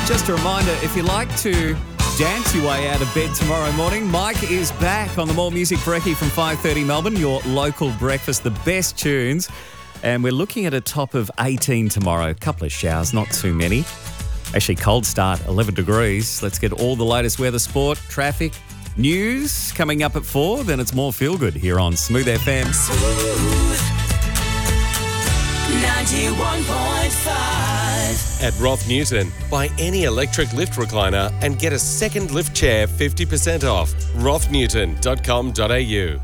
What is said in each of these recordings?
Just a reminder, if you like to dance your way out of bed tomorrow morning, Mike is back on the More Music Brekkie from 5:30 Melbourne, your local breakfast, the best tunes. And we're looking at a top of 18 tomorrow. A couple of showers, not too many. Actually, cold start, 11 degrees. Let's get all the latest weather, sport, traffic, news coming up at 4. Then it's more feel good here on Smooth FM. Smooth 91.5. At Roth Newton, buy any electric lift recliner and get a second lift chair 50% off. rothnewton.com.au.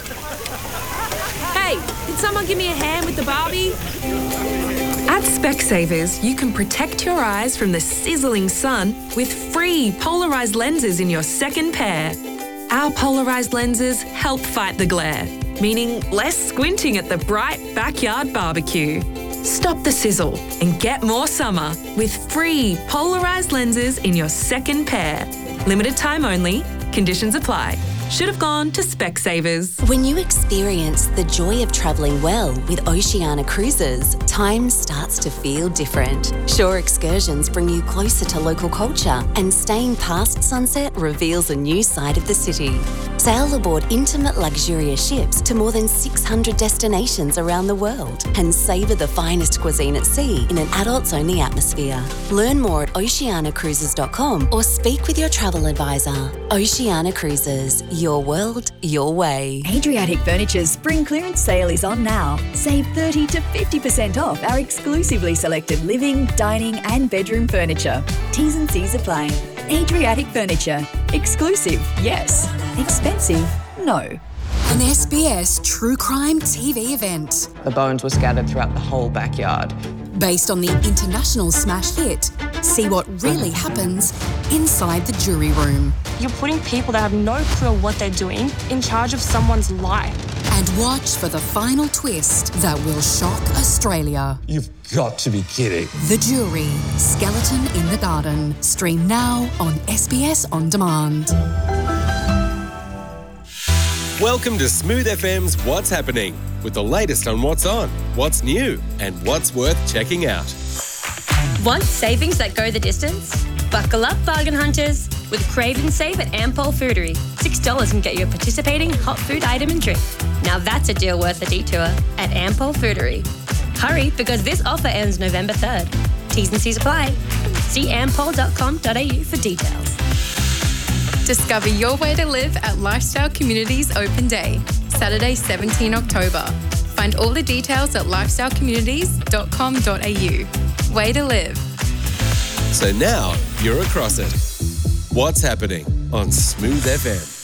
Hey, can someone give me a hand with the Barbie? At Specsavers, you can protect your eyes from the sizzling sun with free polarised lenses in your second pair. Our polarised lenses help fight the glare, meaning less squinting at the bright backyard barbecue. Stop the sizzle and get more summer with free polarised lenses in your second pair. Limited time only. Conditions apply. Should have gone to Specsavers. When you experience the joy of travelling well with Oceania Cruises, time starts to feel different. Shore excursions bring you closer to local culture, and staying past sunset reveals a new side of the city. Sail aboard intimate, luxurious ships to more than 600 destinations around the world and savour the finest cuisine at sea in an adults-only atmosphere. Learn more at oceanacruises.com or speak with your travel advisor. Oceania Cruises, your world, your way. Adriatic Furniture's spring clearance sale is on now. Save 30 to 50% off our exclusively selected living, dining and bedroom furniture. T's and C's apply. Adriatic Furniture. Exclusive, yes. Expensive, no. An SBS True Crime TV event. The bones were scattered throughout the whole backyard. Based on the international smash hit, see what really happens inside the jury room. You're putting people that have no clue what they're doing in charge of someone's life. And watch for the final twist that will shock Australia. You've got to be kidding. The Jury, Skeleton in the Garden. Stream now on SBS On Demand. Welcome to Smooth FM's What's Happening, with the latest on what's on, what's new, and what's worth checking out. Want savings that go the distance? Buckle up, bargain hunters, with Crave and Save at Ampol Foodery. $6 can get you a participating hot food item and drink. Now that's a deal worth a detour at Ampol Foodery. Hurry, because this offer ends November 3rd. T's and C's apply. See ampol.com.au for details. Discover your way to live at Lifestyle Communities Open Day, Saturday 17 October. Find all the details at lifestylecommunities.com.au. Way to live. So now you're across it. What's happening on Smooth FM?